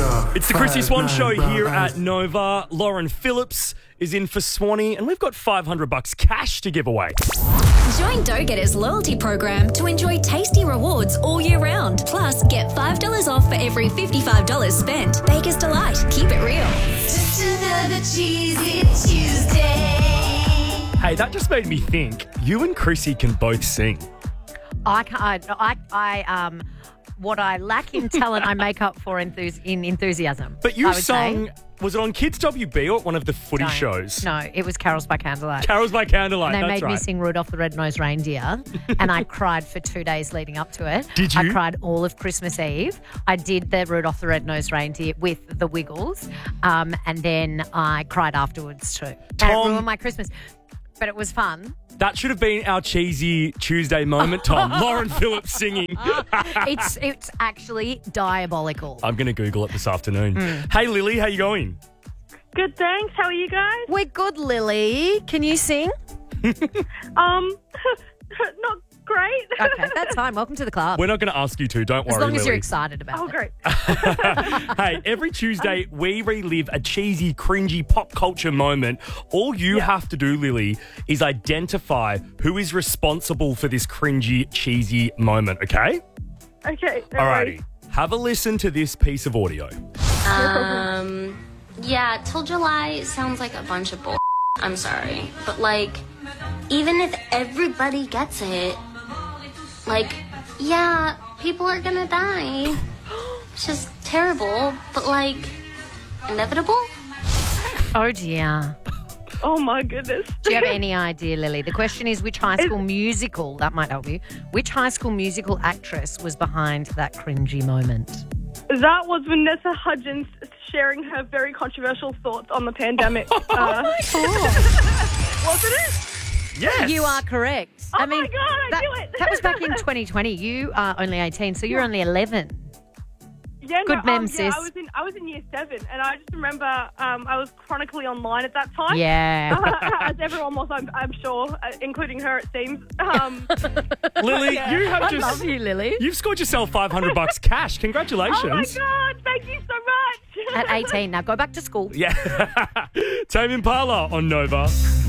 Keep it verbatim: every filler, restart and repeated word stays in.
It's the Chrissy Swan Show here at Nova. Lauren Phillips is in for Swanee, and we've got five hundred bucks cash to give away. Join Dough Getters loyalty program to enjoy tasty rewards all year round. Plus, get five dollars off for every fifty-five dollars spent. Baker's Delight. Keep it real. Just another cheesy Tuesday. Hey, that just made me think. You and Chrissy can both sing. I can't. I, I, um, what I lack in talent, I make up for enthus- in enthusiasm. But you I would sung, say. was it on Kids W B or at one of the footy No. shows? No, it was Carols by Candlelight. Carols by Candlelight, And they that's made right. me sing Rudolph the Red-Nosed Reindeer, and I cried for two days leading up to it. Did you? I cried all of Christmas Eve. I did the Rudolph the Red-Nosed Reindeer with the Wiggles, um, and then I cried afterwards too. And Tom- it ruined my Christmas. But it was fun. That should have been our cheesy Tuesday moment, Tom. Lauren Phillips singing. It's it's actually diabolical. I'm going to Google it this afternoon. Mm. Hey, Lily, how you going? Good, thanks. How are you guys? We're good, Lily. Can you sing? Um, not great. Okay, that's fine. Welcome to the club. We're not going to ask you to. Don't as worry, long as Lily. you're excited about Oh, it. great. Hey, every Tuesday we relive a cheesy, cringy pop culture moment. All you Yeah. have to do, Lily, is identify who is responsible for this cringy, cheesy moment, okay? Okay. no Alrighty. worries. Have a listen to this piece of audio. Um, yeah, Till July sounds like a bunch of bull. I'm sorry. But, like, even if everybody gets it, like, yeah, people are gonna die. It's just terrible, but, like, inevitable? Oh, dear. Oh, my goodness. Do you have any idea, Lily? The question is, which high school musical, that might help you, which high school musical actress was behind that cringy moment? That was Vanessa Hudgens sharing her very controversial thoughts on the pandemic. uh, wasn't it? Yes. You are correct. Oh I mean, my God, I that, knew it. that was back in twenty twenty. You are only eighteen, so you're only eleven. Yeah, Good no, mem, um, yeah, sis. I was in I was in year seven, and I just remember um, I was chronically online at that time. Yeah. As everyone was, I'm, I'm sure, uh, including her, it seems. Um, Lily, Yeah. you have I just... love you, Lily. You've scored yourself five hundred bucks cash. Congratulations. oh my God! Thank you so much. At eighteen. Now go back to school. Yeah. Tame Impala on Nova.